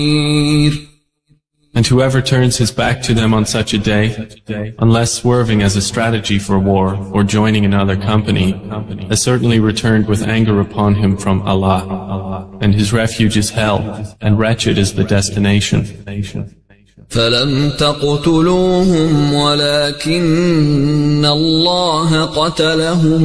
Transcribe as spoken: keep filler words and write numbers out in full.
And whoever turns his back to them on such a day, unless swerving as a strategy for war or joining another company, has certainly returned with anger upon him from Allah, and his refuge is hell, and wretched is the destination. فلم تقتلوهم ولكن الله قتلهم